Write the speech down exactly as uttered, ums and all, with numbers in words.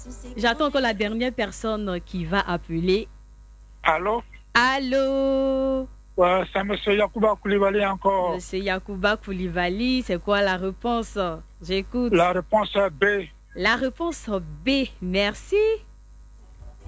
J'attends encore la dernière personne qui va appeler. Allô? Allô? Ouais, c'est M. Yacouba Koulibaly encore. Monsieur Yacouba Koulibaly, c'est quoi la réponse? J'écoute. La réponse est B. La réponse B, merci.